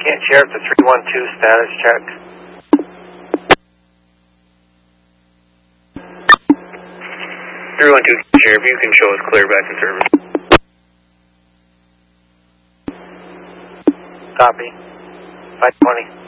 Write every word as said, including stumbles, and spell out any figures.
Kent Sheriff to three one two, status check. three one two, Sheriff, you can show us clear back to service. Copy. five twenty.